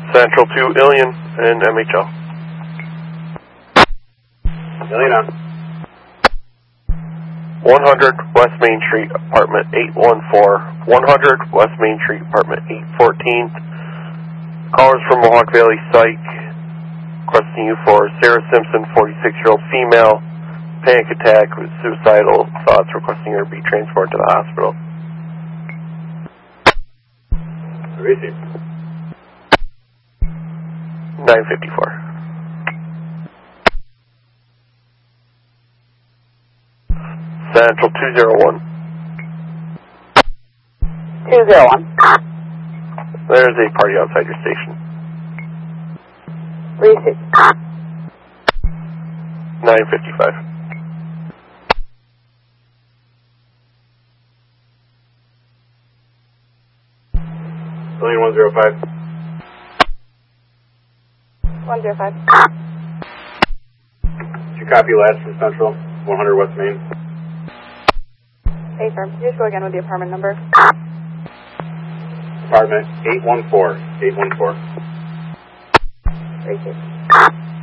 Central to Ilion and MHL. Ilion on. 100 West Main Street, apartment 814. 100 West Main Street, apartment 814. Callers from Mohawk Valley Psych requesting you for Sarah Simpson, 46-year-old female, panic attack with suicidal thoughts, requesting her be transported to the hospital. Where is he? 954. Central 201. 201. There's a party outside your station. Receive. 955. Ilion 105. 105. Did you copy last from Central? 100 West Main. Hey, firm. Can you just go again with the apartment number? Apartment 814. 814. Receive.